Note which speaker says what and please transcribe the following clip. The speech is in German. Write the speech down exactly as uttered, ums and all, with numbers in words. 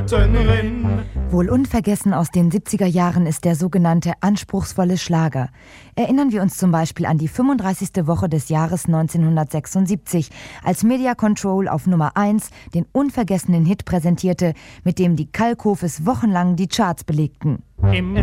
Speaker 1: unten
Speaker 2: Wohl unvergessen aus den siebziger Jahren ist der sogenannte anspruchsvolle Schlager. Erinnern wir uns zum Beispiel an die fünfunddreißigste Woche des Jahres neunzehnhundertsechsundsiebzig, als Media Control auf Nummer eins den unvergessenen Hit präsentierte, mit dem die Kalkhofes wochenlang die Charts belegten.
Speaker 1: Im